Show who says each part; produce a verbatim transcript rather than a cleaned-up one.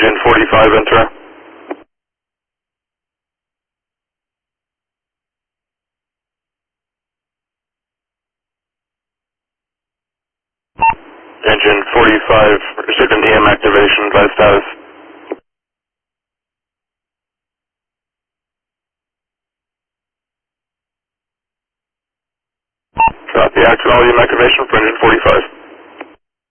Speaker 1: Engine forty-five, enter. Engine forty-five, received an E M activation, advise status. Copy, active all E M activation for engine forty-five.